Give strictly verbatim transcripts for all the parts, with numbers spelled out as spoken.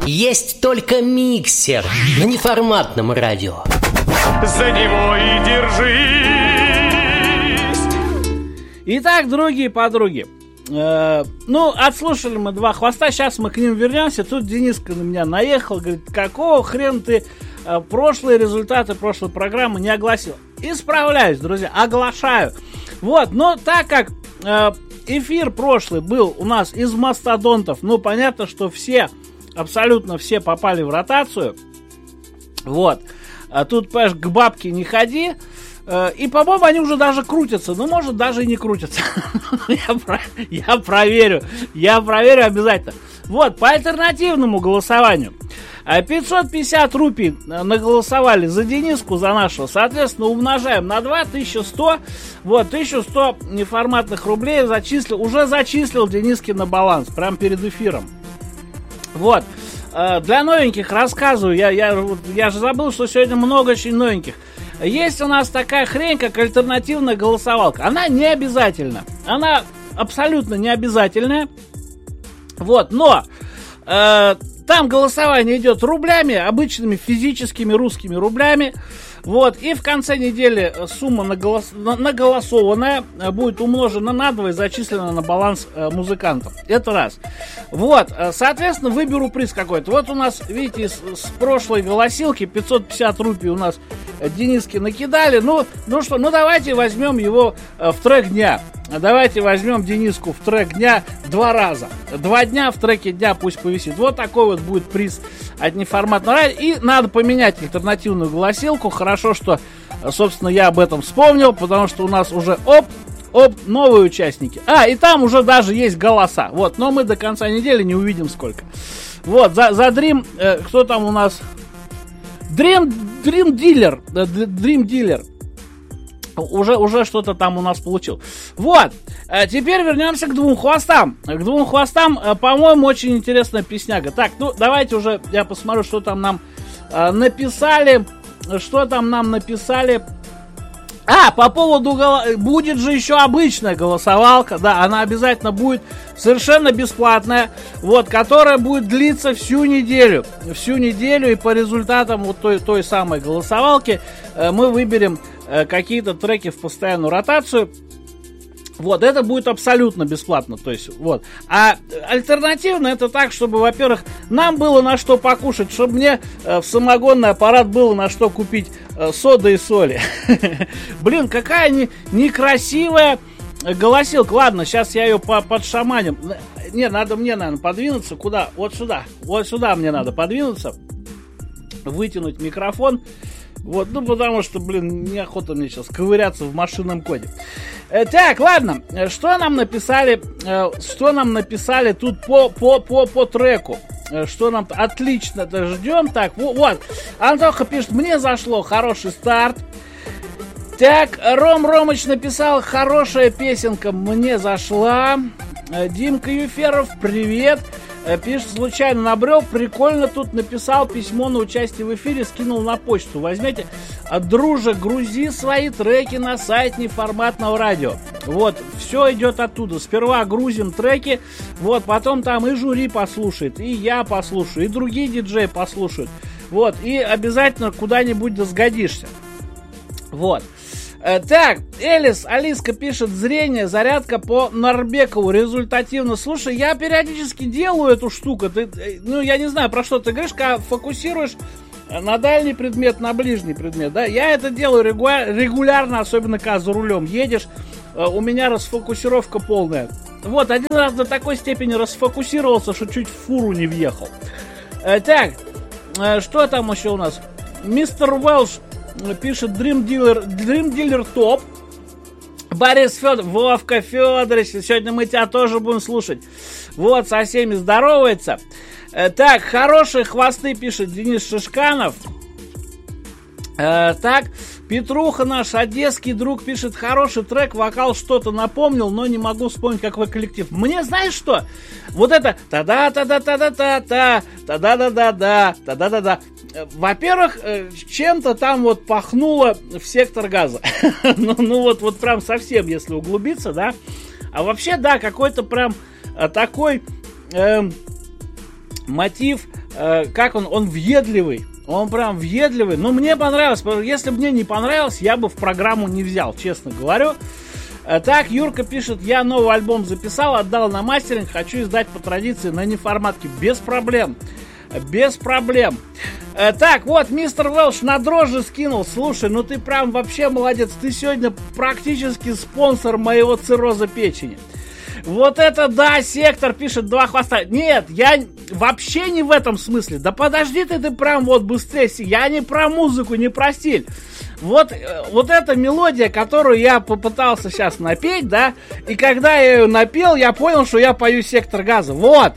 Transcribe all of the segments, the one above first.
Есть только миксер на неформатном радио. За него и держись. Итак, другие подруги, э, ну, отслушали мы два хвоста, сейчас мы к ним вернемся. Тут Дениска на меня наехал, говорит, какого хрена ты э, прошлые результаты прошлой программы не огласил? Исправляюсь, друзья, оглашаю. Вот, но так как э, эфир прошлый был у нас из мастодонтов, ну, понятно, что все, абсолютно все попали в ротацию. Вот, а тут, понимаешь, к бабке не ходи. И, по-моему, они уже даже крутятся. Ну, может, даже и не крутятся. я, про... я проверю. Я проверю обязательно. Вот, по альтернативному голосованию. пятьсот пятьдесят рупий наголосовали за Дениску, за нашего. Соответственно, умножаем на два, тысяча сто. Вот, тысяча сто неформатных рублей зачислил. Уже зачислил Дениски на баланс. Прямо перед эфиром. Вот. Для новеньких рассказываю. Я, я, я же забыл, что сегодня много очень новеньких. Есть у нас такая хрень, как альтернативная голосовалка. Она не обязательна. Она абсолютно не обязательная. Вот, но э, там голосование идет рублями, обычными физическими русскими рублями. Вот, и в конце недели сумма наголос... наголосованная будет умножена на два и зачислена на баланс э, музыкантов. Это раз. Вот, соответственно, выберу приз какой-то. Вот у нас, видите, с, с прошлой голосилки пятьсот пятьдесят рупий у нас Дениски накидали. Ну, ну что, ну давайте возьмем его э, в трек дня. Давайте возьмем Дениску в трек дня два раза. Два дня в треке дня пусть повисит. Вот такой вот будет приз от неформатного радио. И надо поменять альтернативную голосилку. Хорошо, что, собственно, я об этом вспомнил, потому что у нас уже оп, оп, новые участники. А, и там уже даже есть голоса. Вот, но мы до конца недели не увидим сколько. Вот, за, за Dream, э, кто там у нас? Dream, Dream Dealer. Э, Dream Dealer. Уже, уже что-то там у нас получил. Вот, а теперь вернемся к двум хвостам. К двум хвостам, по-моему, очень интересная песняга. Так, ну давайте уже я посмотрю, что там нам а, написали. Что там нам написали. А, по поводу голо... будет же еще обычная голосовалка. Да, она обязательно будет совершенно бесплатная. Вот, которая будет длиться всю неделю. Всю неделю, и по результатам вот той, той самой голосовалки э, мы выберем э, какие-то треки в постоянную ротацию. Вот, это будет абсолютно бесплатно, то есть, вот. А альтернативно это так, чтобы, во-первых, нам было на что покушать, чтобы мне э, в самогонный аппарат было на что купить э, соды и соли. Блин, какая не, некрасивая голосилка. Ладно, сейчас я ее по подшаманю. Не, надо мне, наверное, подвинуться. Куда? Вот сюда. Вот сюда мне надо подвинуться. Вытянуть микрофон. Вот, ну потому что, блин, неохота мне сейчас ковыряться в машинном коде. Э, так, ладно, что нам написали, э, что нам написали тут по, по, по, по треку? Э, что нам... Отлично-то ждем. Так, вот, вот, Антоха пишет, мне зашло, хороший старт. Так, Ром Ромыч написал, хорошая песенка, мне зашла. Э, Димка Юферов, привет. Пишет, случайно набрел, прикольно тут написал письмо на участие в эфире, скинул на почту. Возьмете, друже, грузи свои треки на сайт неформатного радио. Вот, все идет оттуда. Сперва грузим треки, вот, потом там и жюри послушает, и я послушаю, и другие диджеи послушают. Вот, и обязательно куда-нибудь да сгодишься. Вот. Так, Элис, Алиска пишет, зрение, зарядка по Нарбекову, результативно. Слушай, я периодически делаю эту штуку. Ты, ну, я не знаю, про что ты говоришь, когда фокусируешь на дальний предмет, на ближний предмет, да? Я это делаю регуляр, регулярно, особенно когда за рулем едешь. У меня расфокусировка полная. Вот, один раз до такой степени расфокусировался, что чуть в фуру не въехал. Так, что там еще у нас? Мистер Уэлш пишет Dream Dealer, Dream Dealer топ. Борис Федоров, Вовка Федорович, сегодня мы тебя тоже будем слушать. Вот, со всеми здоровается. Так, хорошие хвосты, пишет Денис Шишканов. Так, Петруха, наш одесский друг, пишет, хороший трек, вокал что-то напомнил, но не могу вспомнить, какой коллектив. Мне, знаешь что? Вот это та-да-та-да-та-да-та-та, та-да-да-да-да, та-да-да-да. Во-первых, чем-то там вот пахнуло в сектор газа. ну, ну вот, вот прям совсем, если углубиться, да. А вообще, да, какой-то прям такой... Э, мотив, э, как он, он въедливый. Он прям въедливый. Но мне понравилось. Если бы мне не понравилось, я бы в программу не взял, честно говорю. Так, Юрка пишет: я новый альбом записал, отдал на мастеринг, хочу издать по традиции на неформатке. Без проблем. Без проблем. Так, вот, мистер Велш на дрожжи скинул. Слушай, ну ты прям вообще молодец. Ты сегодня практически спонсор моего цирроза печени. Вот это да, Сектор пишет два хвоста. Нет, я вообще не в этом смысле. Да подожди ты, ты прям вот быстрее. Я не про музыку, не про стиль. Вот, вот эта мелодия, которую я попытался сейчас напеть, да, и когда я ее напел, я понял, что я пою «Сектор газа». Вот.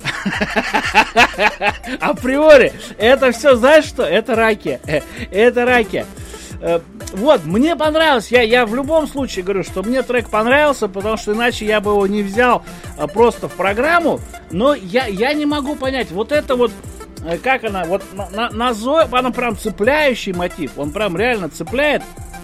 Априори. Это все, знаешь что? Это ракия. Это ракия. Вот, мне понравилось. Я, я в любом случае говорю, что мне трек понравился, потому что иначе я бы его не взял а, просто в программу. Но я, я не могу понять, вот это вот, как она, вот на, на, на Зоя, она прям цепляющий мотив, он прям реально цепляет.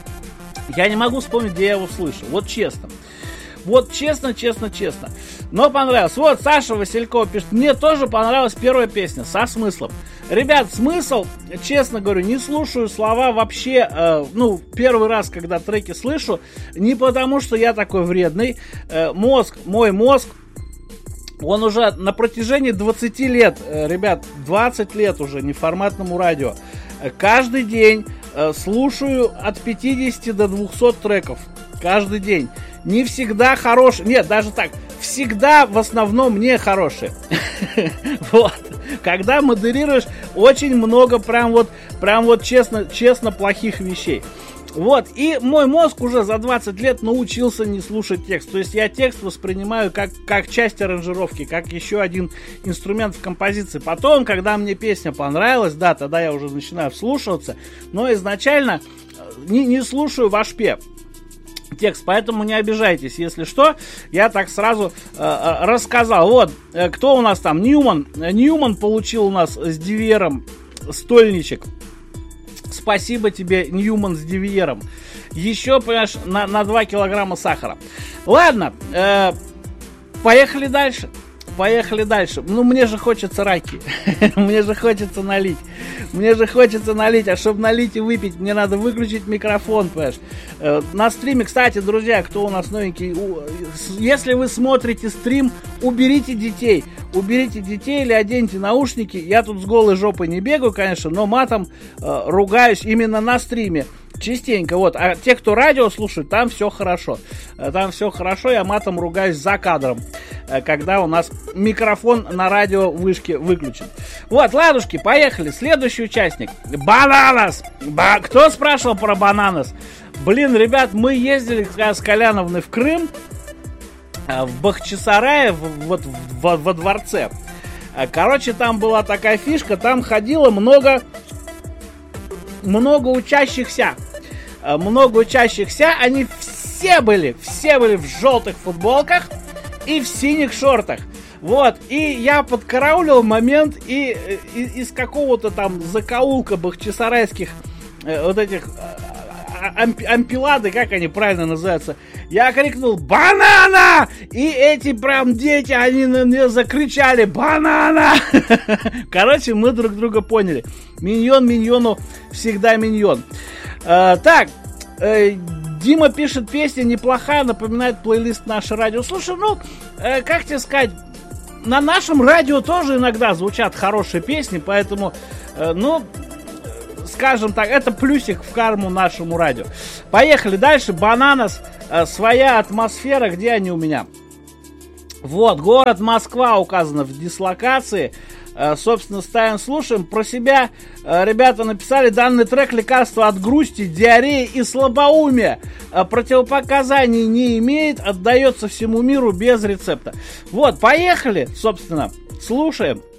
Я не могу вспомнить, где я его слышал, вот честно. Вот честно, честно, честно. Но понравилось. Вот Саша Василькова пишет: мне тоже понравилась первая песня со смыслом. Ребят, смысл, честно говорю, не слушаю слова вообще, э, ну, первый раз, когда треки слышу, не потому, что я такой вредный. Э, мозг, мой мозг, он уже на протяжении двадцати лет, э, ребят, двадцать лет уже неформатному радио, э, каждый день э, слушаю от пятидесяти до двухсот треков. Каждый день. Не всегда хорошие. Нет, даже так. Всегда в основном не хорошие. Вот. Когда модерируешь, очень много прям вот, прям вот честно, честно плохих вещей. Вот. И мой мозг уже за двадцать лет научился не слушать текст. То есть я текст воспринимаю как, как часть аранжировки, как еще один инструмент в композиции. Потом, когда мне песня понравилась, да, тогда я уже начинаю вслушиваться. Но изначально не, не слушаю в ашпе текст, поэтому не обижайтесь, если что, я так сразу э, рассказал. Вот, э, кто у нас там? Ньюман. Ньюман получил у нас с ди ви ар-ом стольничек. Спасибо тебе, Ньюман, с ди ви ар-ом. Еще, понимаешь, на, на два килограмма сахара. Ладно, э, поехали дальше. Поехали дальше. Ну, мне же хочется раки. Мне же хочется налить. Мне же хочется налить. А чтобы налить и выпить, мне надо выключить микрофон, понимаешь? Э, на стриме, кстати, друзья, кто у нас новенький, у, если вы смотрите стрим, уберите детей. Уберите детей или оденьте наушники. Я тут с голой жопой не бегаю, конечно, но матом э, ругаюсь именно на стриме. Частенько, вот. А те, кто радио слушает, там все хорошо. Там все хорошо, я матом ругаюсь за кадром, когда у нас микрофон на радио вышке выключен. Вот, ладушки, поехали. Следующий участник. Бананас. Ба- кто спрашивал про Бананас? Блин, ребят, мы ездили с Коляновной в Крым, в Бахчисарае, вот во, во дворце. Короче, там была такая фишка, там ходило много, много учащихся. Много учащихся, они все были, все были в желтых футболках и в синих шортах. Вот, и я подкараулил момент, и, и из какого-то там закоулка бахчисарайских э, вот этих э, амп, ампилады, как они правильно называются, я крикнул «Банана!» И эти прям дети, они на меня закричали «Банана!» Короче, мы друг друга поняли. Миньон миньону всегда миньон. Uh, так, uh, Дима пишет: песня неплохая, напоминает плейлист «Наше радио». Слушай, ну, uh, как тебе сказать, на нашем радио тоже иногда звучат хорошие песни, поэтому, uh, ну, скажем так, это плюсик в карму нашему радио. Поехали дальше. Бананас, uh, своя атмосфера, где они у меня? Вот, город Москва указано в дислокации. Собственно, ставим, слушаем. Про себя ребята написали: данный трек лекарство от грусти, диареи и слабоумия. Противопоказаний не имеет, отдается всему миру без рецепта. Вот, поехали, собственно, слушаем.